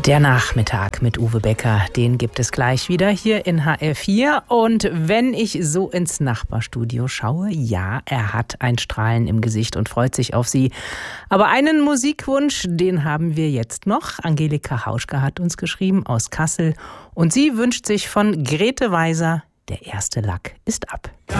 Der Nachmittag mit Uwe Becker, den gibt es gleich wieder hier in HR4. Und wenn ich so ins Nachbarstudio schaue, ja, er hat ein Strahlen im Gesicht und freut sich auf Sie. Aber einen Musikwunsch, den haben wir jetzt noch. Angelika Hauschka hat uns geschrieben aus Kassel und sie wünscht sich von Grete Weiser, der erste Lack ist ab.